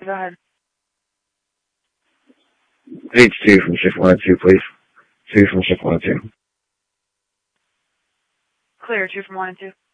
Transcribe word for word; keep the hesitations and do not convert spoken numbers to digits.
Go ahead. Page two from shift one and two, please. Two from shift one and two. Clear, two from one and two.